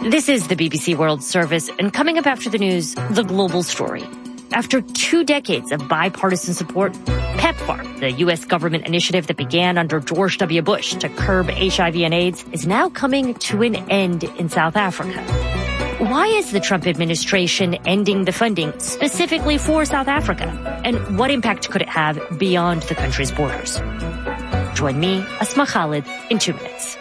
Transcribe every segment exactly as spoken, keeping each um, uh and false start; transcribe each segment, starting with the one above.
This is the B B C World Service, and coming up after the news, the global story. After two decades of bipartisan support, PEPFAR, the U S government initiative that began under George W. Bush to curb H I V and AIDS, is now coming to an end in South Africa. Why is the Trump administration ending the funding specifically for South Africa? And what impact could it have beyond the country's borders? Join me, Asma Khalid, in two minutes.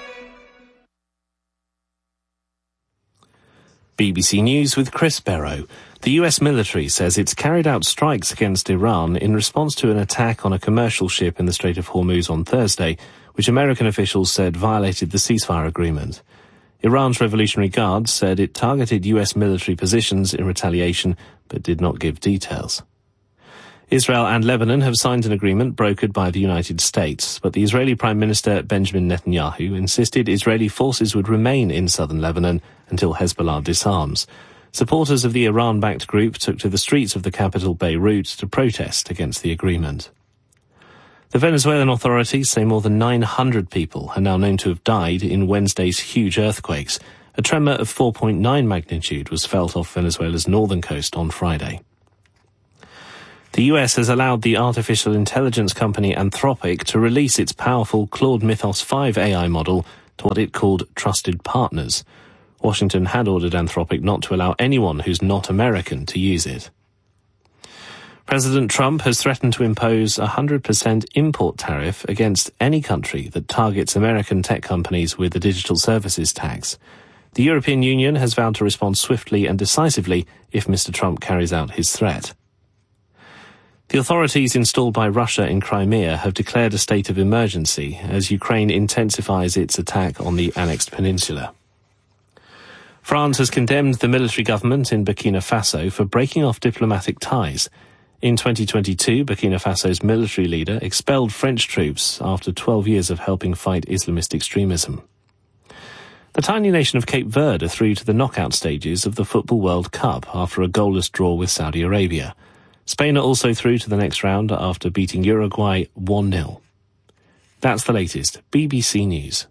B B C News with Chris Barrow. The U S military says it's carried out strikes against Iran in response to an attack on a commercial ship in the Strait of Hormuz on Thursday, which American officials said violated the ceasefire agreement. Iran's Revolutionary Guard said it targeted U S military positions in retaliation, but did not give details. Israel and Lebanon have signed an agreement brokered by the United States, but the Israeli Prime Minister Benjamin Netanyahu insisted Israeli forces would remain in southern Lebanon until Hezbollah disarms. Supporters of the Iran-backed group took to the streets of the capital Beirut to protest against the agreement. The Venezuelan authorities say more than nine hundred people are now known to have died in Wednesday's huge earthquakes. A tremor of four point nine magnitude was felt off Venezuela's northern coast on Friday. The U S has allowed the artificial intelligence company Anthropic to release its powerful Claude Mythos five A I model to what it called trusted partners. Washington had ordered Anthropic not to allow anyone who's not American to use it. President Trump has threatened to impose a one hundred percent import tariff against any country that targets American tech companies with a digital services tax. The European Union has vowed to respond swiftly and decisively if Mister Trump carries out his threat. The authorities installed by Russia in Crimea have declared a state of emergency as Ukraine intensifies its attack on the annexed peninsula. France has condemned the military government in Burkina Faso for breaking off diplomatic ties. In twenty twenty-two, Burkina Faso's military leader expelled French troops after twelve years of helping fight Islamist extremism. The tiny nation of Cape Verde are through to the knockout stages of the Football World Cup after a goalless draw with Saudi Arabia. Spain are also through to the next round after beating Uruguay one nil. That's the latest. B B C News.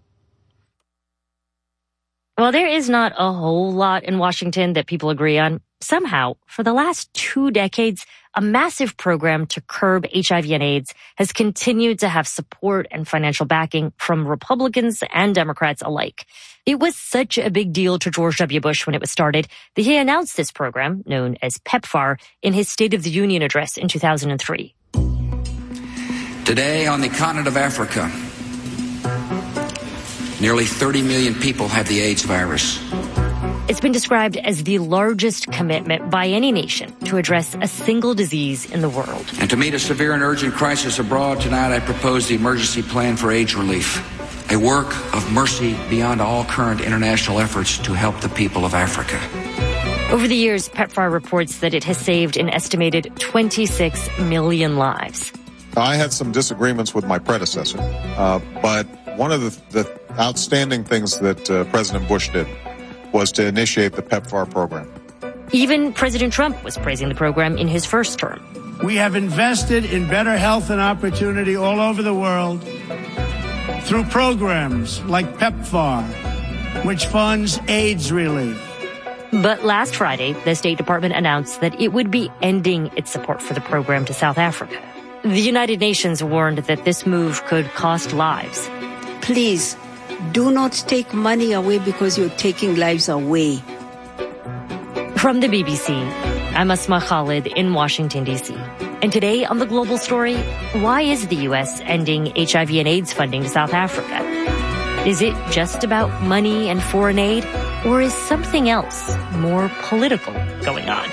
Well, there is not a whole lot in Washington that people agree on. Somehow, for the last two decades, a massive program to curb H I V and AIDS has continued to have support and financial backing from Republicans and Democrats alike. It was such a big deal to George W. Bush when it was started that he announced this program, known as PEPFAR, in his State of the Union address in two thousand three. Today, on the continent of Africa, nearly thirty million people have the AIDS virus. It's been described as the largest commitment by any nation to address a single disease in the world. And to meet a severe and urgent crisis abroad, tonight I propose the Emergency Plan for AIDS Relief, a work of mercy beyond all current international efforts to help the people of Africa. Over the years, PEPFAR reports that it has saved an estimated twenty-six million lives. I had some disagreements with my predecessor, uh, but one of the, the outstanding things that uh, President Bush did was to initiate the PEPFAR program. Even President Trump was praising the program in his first term. We have invested in better health and opportunity all over the world through programs like PEPFAR, which funds AIDS relief. But last Friday, the State Department announced that it would be ending its support for the program to South Africa. The United Nations warned that this move could cost lives. Please, do not take money away because you're taking lives away. From the B B C, I'm Asma Khalid in Washington, D C. And today on The Global Story, why is the U S ending H I V and AIDS funding to South Africa? Is it just about money and foreign aid? Or is something else more political going on?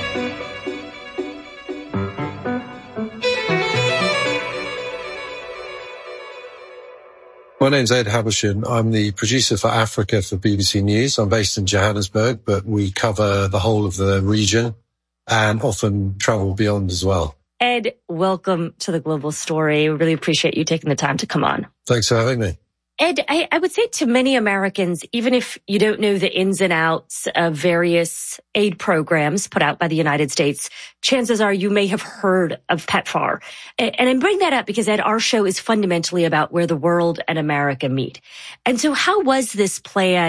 My name's Ed Habershin. I'm the producer for Africa for B B C News. I'm based in Johannesburg, but we cover the whole of the region and often travel beyond as well. Ed, welcome to The Global Story. Really appreciate you taking the time to come on. Thanks for having me. Ed, I, I would say to many Americans, even if you don't know the ins and outs of various aid programs put out by the United States, chances are you may have heard of PEPFAR. And, and I bring that up because, Ed, our show is fundamentally about where the world and America meet. And so how was this plan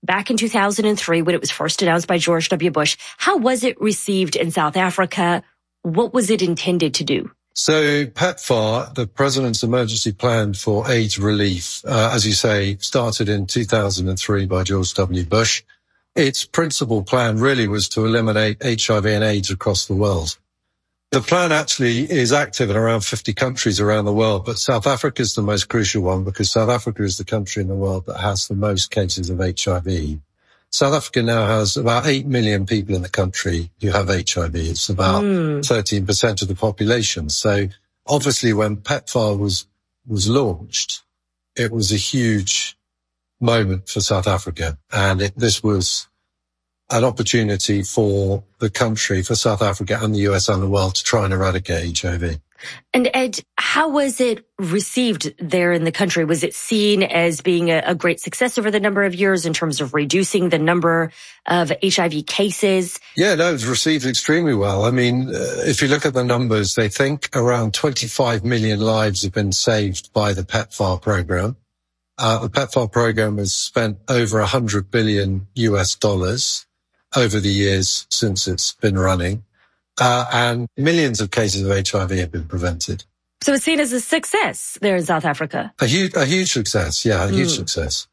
back in two thousand three when it was first announced by George W. Bush. How was it received in South Africa? What was it intended to do? So PEPFAR, the President's Emergency Plan for AIDS Relief, uh, as you say, started in two thousand three by George W. Bush. Its principal plan really was to eliminate H I V and AIDS across the world. The plan actually is active in around fifty countries around the world, but South Africa is the most crucial one because South Africa is the country in the world that has the most cases of H I V. South Africa now has about eight million people in the country who have H I V. It's about mm. thirteen percent of the population. So obviously when PEPFAR was, was launched, it was a huge moment for South Africa. And it, this was an opportunity for the country, for South Africa and the U S and the world to try and eradicate H I V. And Ed, how was it received there in the country? Was it seen as being a, a great success over the number of years in terms of reducing the number of H I V cases? Yeah, no, it was received extremely well. I mean, uh, if you look at the numbers, they think around twenty-five million lives have been saved by the PEPFAR program. Uh, the PEPFAR program has spent over one hundred billion U S dollars over the years since it's been running. Uh, and millions of cases of H I V have been prevented. So it's seen as a success there in South Africa. A huge, a huge success. Yeah, a huge mm. success.